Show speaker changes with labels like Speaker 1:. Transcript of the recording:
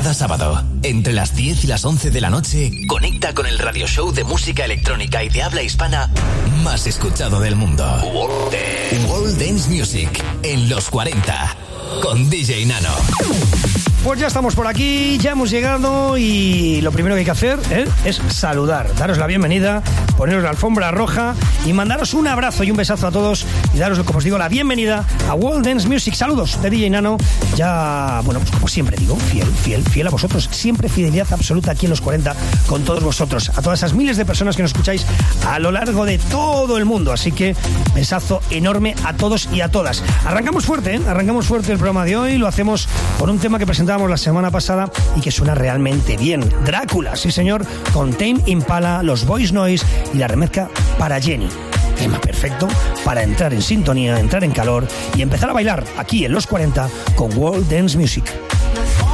Speaker 1: Cada sábado, entre las 10 y las 11 de la noche, conecta con el radio show de música electrónica y de habla hispana más escuchado del mundo. World Dance Music, en los 40, con DJ Nano.
Speaker 2: Pues ya estamos por aquí, ya hemos llegado y lo primero que hay que hacer es saludar, daros la bienvenida, poneros la alfombra roja y mandaros un abrazo y un besazo a todos y daros, como os digo, la bienvenida a World Dance Music. Saludos de DJ Nano, ya, bueno, pues como siempre digo, fiel a vosotros, siempre fidelidad absoluta aquí en los 40 con todos vosotros, a todas esas miles de personas que nos escucháis a lo largo de todo el mundo, así que besazo enorme a todos y a todas. Arrancamos fuerte el programa de hoy, lo hacemos con un tema que presentamos la semana pasada y que suena realmente bien. Drácula, sí señor, con Tame Impala, los Voice Noise y la remezcla para Jenny. Tema perfecto para entrar en sintonía, entrar en calor y empezar a bailar aquí en los 40 con World Dance Music.